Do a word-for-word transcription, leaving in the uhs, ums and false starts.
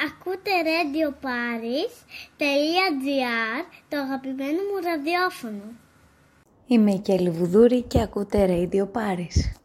ακούτε Radio Paris τελεία τζι άρ, το αγαπημένο μου ραδιόφωνο. Είμαι η Κέλλη Βουδούρη και ακούτε Radio Paris.